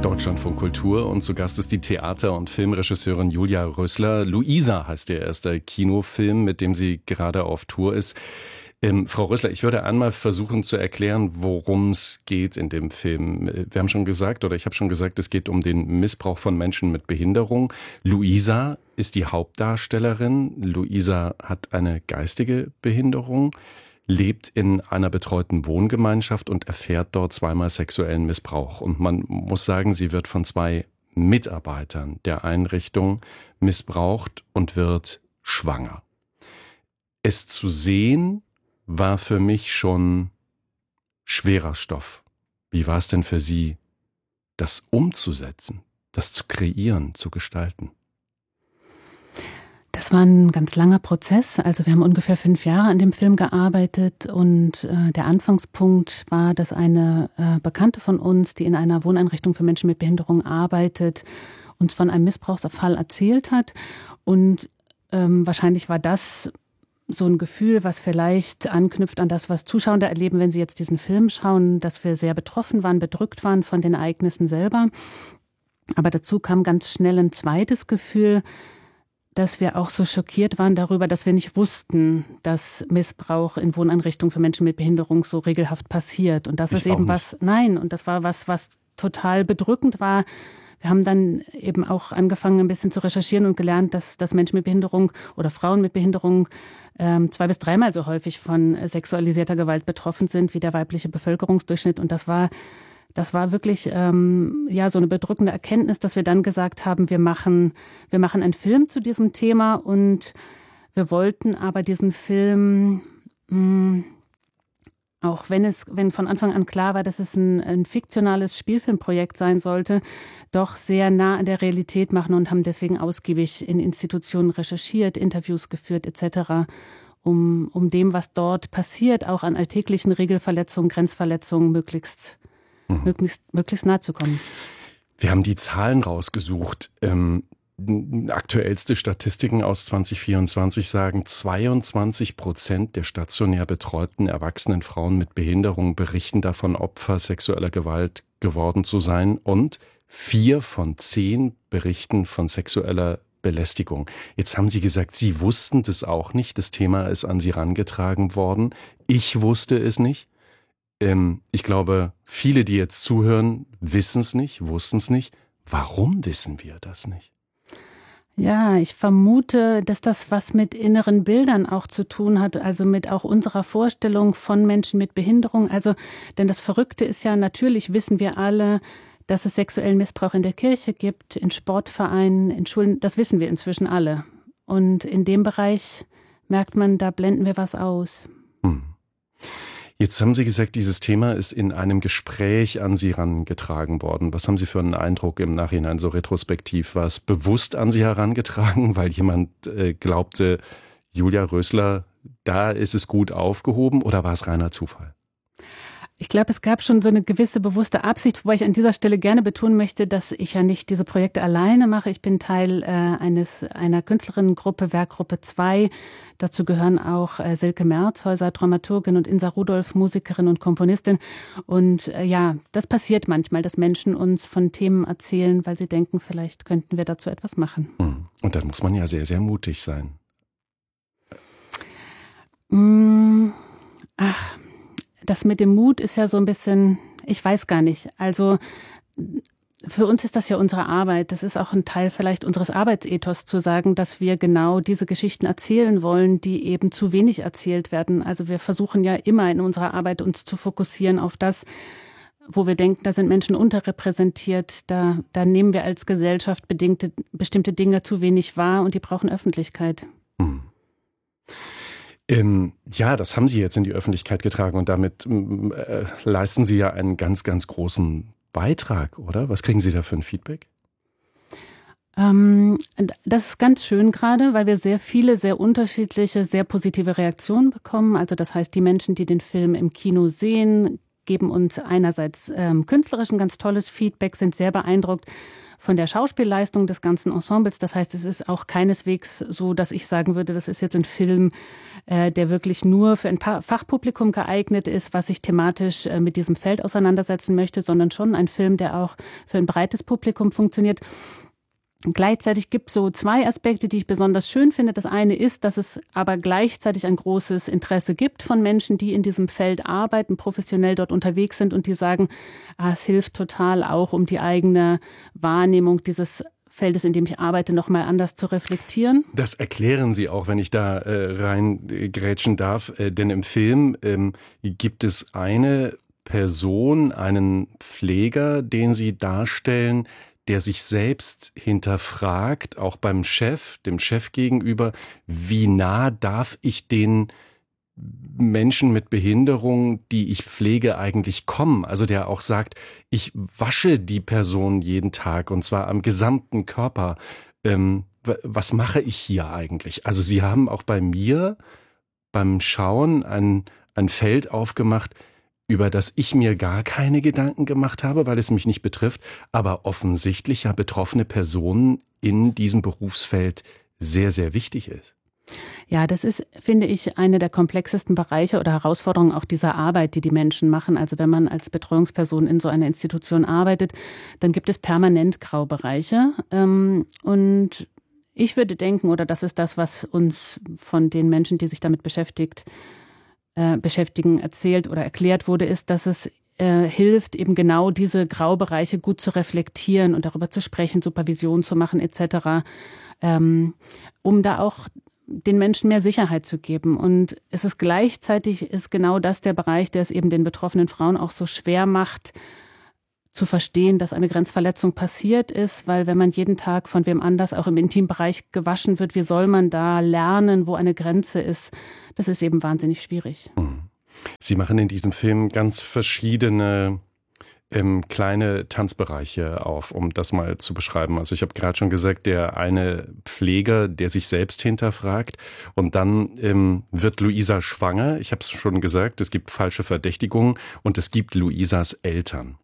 Deutschlandfunk Kultur und zu Gast ist die Theater- und Filmregisseurin Julia Rösler. Luisa heißt ihr erster Kinofilm, mit dem sie gerade auf Tour ist. Frau Rösler, ich würde einmal versuchen zu erklären, worum es geht in dem Film. Wir haben schon gesagt, oder ich habe schon gesagt, es geht um den Missbrauch von Menschen mit Behinderung. Luisa ist die Hauptdarstellerin. Luisa hat eine geistige Behinderung, lebt in einer betreuten Wohngemeinschaft und erfährt dort zweimal sexuellen Missbrauch. Und man muss sagen, sie wird von 2 Mitarbeitern der Einrichtung missbraucht und wird schwanger. Es zu sehen war für mich schon schwerer Stoff. Wie war es denn für Sie, das umzusetzen, das zu kreieren, zu gestalten? Das war ein ganz langer Prozess. Also wir haben ungefähr 5 Jahre an dem Film gearbeitet und der Anfangspunkt war, dass eine Bekannte von uns, die in einer Wohneinrichtung für Menschen mit Behinderung arbeitet, uns von einem Missbrauchsfall erzählt hat. Und wahrscheinlich war das so ein Gefühl, was vielleicht anknüpft an das, was Zuschauer erleben, wenn sie jetzt diesen Film schauen, dass wir sehr betroffen waren, bedrückt waren von den Ereignissen selber. Aber dazu kam ganz schnell ein zweites Gefühl, dass wir auch so schockiert waren darüber, dass wir nicht wussten, dass Missbrauch in Wohneinrichtungen für Menschen mit Behinderung so regelhaft passiert. Und das ist eben was, nein, und das war was total bedrückend war. Wir haben dann eben auch angefangen, ein bisschen zu recherchieren und gelernt, dass Menschen mit Behinderung oder Frauen mit Behinderung 2- bis 3-mal so häufig von sexualisierter Gewalt betroffen sind wie der weibliche Bevölkerungsdurchschnitt. Und das war wirklich so eine bedrückende Erkenntnis, dass wir dann gesagt haben, wir machen einen Film zu diesem Thema und wir wollten aber diesen Film, auch wenn von Anfang an klar war, dass es ein fiktionales Spielfilmprojekt sein sollte, doch sehr nah an der Realität machen und haben deswegen ausgiebig in Institutionen recherchiert, Interviews geführt etc., um dem, was dort passiert, auch an alltäglichen Regelverletzungen, Grenzverletzungen möglichst nahe zu kommen. Wir haben die Zahlen rausgesucht. Aktuellste Statistiken aus 2024 sagen, 22% der stationär betreuten erwachsenen Frauen mit Behinderung berichten davon, Opfer sexueller Gewalt geworden zu sein, und 4 von 10 berichten von sexueller Belästigung. Jetzt haben Sie gesagt, Sie wussten das auch nicht. Das Thema ist an Sie herangetragen worden. Ich wusste es nicht. Ich glaube, viele, die jetzt zuhören, wissen es nicht, wussten es nicht. Warum wissen wir das nicht? Ja, ich vermute, dass das was mit inneren Bildern auch zu tun hat, also mit auch unserer Vorstellung von Menschen mit Behinderung. Also, denn das Verrückte ist ja, natürlich wissen wir alle, dass es sexuellen Missbrauch in der Kirche gibt, in Sportvereinen, in Schulen. Das wissen wir inzwischen alle. Und in dem Bereich merkt man, da blenden wir was aus. Jetzt haben Sie gesagt, dieses Thema ist in einem Gespräch an Sie herangetragen worden. Was haben Sie für einen Eindruck im Nachhinein, so retrospektiv? War es bewusst an Sie herangetragen, weil jemand glaubte, Julia Rösler, da ist es gut aufgehoben, oder war es reiner Zufall? Ich glaube, es gab schon so eine gewisse bewusste Absicht, wobei ich an dieser Stelle gerne betonen möchte, dass ich ja nicht diese Projekte alleine mache. Ich bin Teil einer Künstlerinnengruppe, Werkgruppe 2. Dazu gehören auch Silke Merzhäuser, Dramaturgin, und Insa Rudolph, Musikerin und Komponistin. Und das passiert manchmal, dass Menschen uns von Themen erzählen, weil sie denken, vielleicht könnten wir dazu etwas machen. Und dann muss man ja sehr, sehr mutig sein. Das mit dem Mut ist ja so ein bisschen, ich weiß gar nicht. Also für uns ist das ja unsere Arbeit. Das ist auch ein Teil vielleicht unseres Arbeitsethos, zu sagen, dass wir genau diese Geschichten erzählen wollen, die eben zu wenig erzählt werden. Also wir versuchen ja immer in unserer Arbeit uns zu fokussieren auf das, wo wir denken, da sind Menschen unterrepräsentiert. Da nehmen wir als Gesellschaft bestimmte Dinge zu wenig wahr und die brauchen Öffentlichkeit. Das haben Sie jetzt in die Öffentlichkeit getragen und damit leisten Sie ja einen ganz, ganz großen Beitrag, oder? Was kriegen Sie da für ein Feedback? Das ist ganz schön gerade, weil wir sehr viele, sehr unterschiedliche, sehr positive Reaktionen bekommen. Also das heißt, die Menschen, die den Film im Kino sehen, geben uns einerseits künstlerisch ein ganz tolles Feedback, sind sehr beeindruckt von der Schauspielleistung des ganzen Ensembles. Das heißt, es ist auch keineswegs so, dass ich sagen würde, das ist jetzt ein Film, der wirklich nur für ein Fachpublikum geeignet ist, was sich thematisch mit diesem Feld auseinandersetzen möchte, sondern schon ein Film, der auch für ein breites Publikum funktioniert. Gleichzeitig gibt es so zwei Aspekte, die ich besonders schön finde. Das eine ist, dass es aber gleichzeitig ein großes Interesse gibt von Menschen, die in diesem Feld arbeiten, professionell dort unterwegs sind und die sagen, es hilft total auch, um die eigene Wahrnehmung dieses Feldes, in dem ich arbeite, nochmal anders zu reflektieren. Das erklären Sie auch, wenn ich da reingrätschen darf. Denn im Film gibt es eine Person, einen Pfleger, den Sie darstellen, der sich selbst hinterfragt, auch beim Chef, dem Chef gegenüber, wie nah darf ich den Menschen mit Behinderung, die ich pflege, eigentlich kommen? Also der auch sagt, ich wasche die Person jeden Tag und zwar am gesamten Körper. Was mache ich hier eigentlich? Also Sie haben auch bei mir beim Schauen ein Feld aufgemacht, über das ich mir gar keine Gedanken gemacht habe, weil es mich nicht betrifft, aber offensichtlich ja betroffene Personen in diesem Berufsfeld sehr, sehr wichtig ist. Ja, das ist, finde ich, eine der komplexesten Bereiche oder Herausforderungen auch dieser Arbeit, die die Menschen machen. Also wenn man als Betreuungsperson in so einer Institution arbeitet, dann gibt es permanent Graubereiche. Und ich würde denken, oder das ist das, was uns von den Menschen, die sich damit beschäftigen, erzählt oder erklärt wurde, ist, dass es hilft, eben genau diese Graubereiche gut zu reflektieren und darüber zu sprechen, Supervision zu machen etc., um da auch den Menschen mehr Sicherheit zu geben. Und es ist gleichzeitig genau das der Bereich, der es eben den betroffenen Frauen auch so schwer macht, zu verstehen, dass eine Grenzverletzung passiert ist, weil wenn man jeden Tag von wem anders auch im Intimbereich gewaschen wird, wie soll man da lernen, wo eine Grenze ist? Das ist eben wahnsinnig schwierig. Sie machen in diesem Film ganz verschiedene kleine Tanzbereiche auf, um das mal zu beschreiben. Also ich habe gerade schon gesagt, der eine Pfleger, der sich selbst hinterfragt und dann wird Luisa schwanger. Ich habe es schon gesagt, es gibt falsche Verdächtigungen und es gibt Luisas Eltern.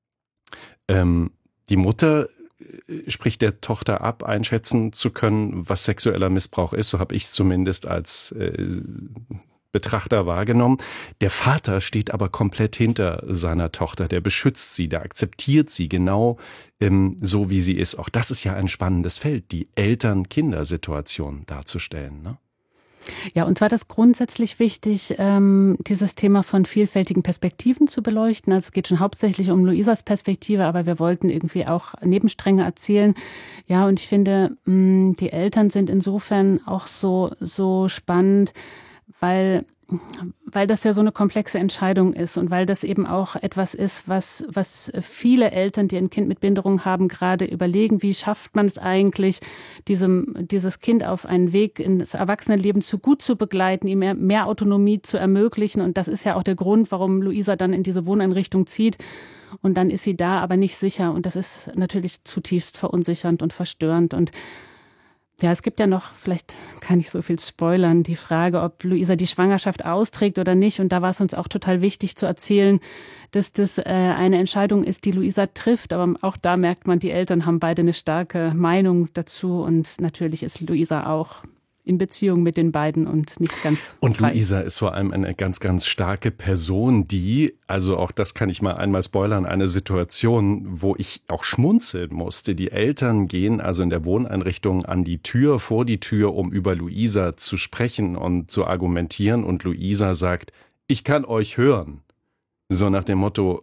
Die Mutter spricht der Tochter ab, einschätzen zu können, was sexueller Missbrauch ist. So habe ich es zumindest als Betrachter wahrgenommen. Der Vater steht aber komplett hinter seiner Tochter. Der beschützt sie, der akzeptiert sie genau so, wie sie ist. Auch das ist ja ein spannendes Feld, die Eltern-Kinder-Situation darzustellen, ne? Ja, und zwar ist grundsätzlich wichtig, dieses Thema von vielfältigen Perspektiven zu beleuchten. Also es geht schon hauptsächlich um Luisas Perspektive, aber wir wollten irgendwie auch Nebenstränge erzählen. Ja, und ich finde, die Eltern sind insofern auch so spannend, weil das ja so eine komplexe Entscheidung ist und weil das eben auch etwas ist, was viele Eltern, die ein Kind mit Behinderung haben, gerade überlegen, wie schafft man es eigentlich, dieses Kind auf einen Weg ins Erwachsenenleben zu gut zu begleiten, ihm mehr Autonomie zu ermöglichen. Und das ist ja auch der Grund, warum Luisa dann in diese Wohneinrichtung zieht. Und dann ist sie da, aber nicht sicher. Und das ist natürlich zutiefst verunsichernd und verstörend. Und ja, es gibt ja noch, vielleicht kann ich so viel spoilern, die Frage, ob Luisa die Schwangerschaft austrägt oder nicht. Und da war es uns auch total wichtig zu erzählen, dass das eine Entscheidung ist, die Luisa trifft. Aber auch da merkt man, die Eltern haben beide eine starke Meinung dazu. Und natürlich ist Luisa auch in Beziehung mit den beiden und nicht ganz Und frei. Luisa ist vor allem eine ganz, ganz starke Person, die, also auch das kann ich mal einmal spoilern, eine Situation, wo ich auch schmunzeln musste. Die Eltern gehen also in der Wohneinrichtung an die Tür, vor die Tür, um über Luisa zu sprechen und zu argumentieren. Und Luisa sagt, ich kann euch hören. So nach dem Motto,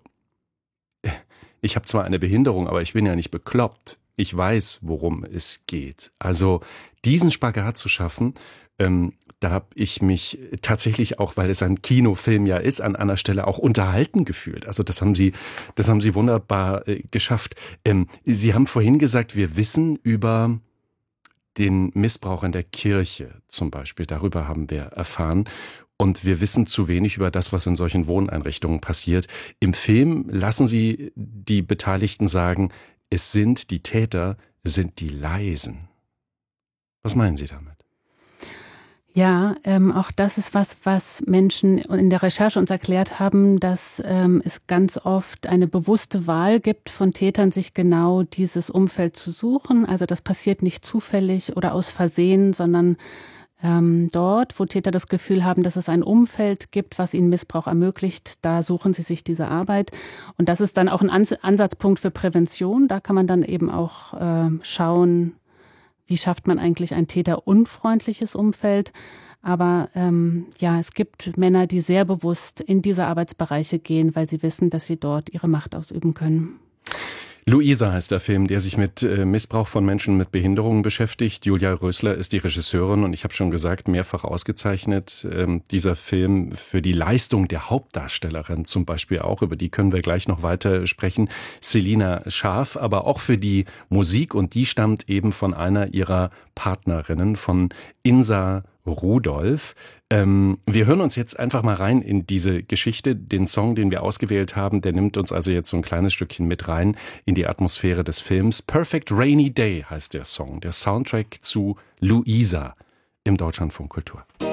ich habe zwar eine Behinderung, aber ich bin ja nicht bekloppt. Ich weiß, worum es geht. Also diesen Spagat zu schaffen, da habe ich mich tatsächlich auch, weil es ein Kinofilm ja ist, an einer Stelle auch unterhalten gefühlt. Also das haben Sie wunderbar geschafft. Sie haben vorhin gesagt, wir wissen über den Missbrauch in der Kirche zum Beispiel. Darüber haben wir erfahren. Und wir wissen zu wenig über das, was in solchen Wohneinrichtungen passiert. Im Film lassen Sie die Beteiligten sagen, die Täter sind die Leisen. Was meinen Sie damit? Ja, auch das ist was Menschen in der Recherche uns erklärt haben, dass es ganz oft eine bewusste Wahl gibt von Tätern, sich genau dieses Umfeld zu suchen. Also das passiert nicht zufällig oder aus Versehen, sondern dort, wo Täter das Gefühl haben, dass es ein Umfeld gibt, was ihnen Missbrauch ermöglicht, da suchen sie sich diese Arbeit. Und das ist dann auch ein Ansatzpunkt für Prävention. Da kann man dann eben auch schauen, wie schafft man eigentlich ein täterunfreundliches Umfeld. Aber es gibt Männer, die sehr bewusst in diese Arbeitsbereiche gehen, weil sie wissen, dass sie dort ihre Macht ausüben können. Luisa heißt der Film, der sich mit Missbrauch von Menschen mit Behinderungen beschäftigt. Julia Rösler ist die Regisseurin und ich habe schon gesagt, mehrfach ausgezeichnet. Dieser Film für die Leistung der Hauptdarstellerin zum Beispiel auch, über die können wir gleich noch weiter sprechen. Selina Scharf, aber auch für die Musik, und die stammt eben von einer ihrer Partnerinnen, von Insa Rudolph. Wir hören uns jetzt einfach mal rein in diese Geschichte. Den Song, den wir ausgewählt haben, der nimmt uns also jetzt so ein kleines Stückchen mit rein in die Atmosphäre des Films. Perfect Rainy Day heißt der Song, der Soundtrack zu Luisa im Deutschlandfunk Kultur.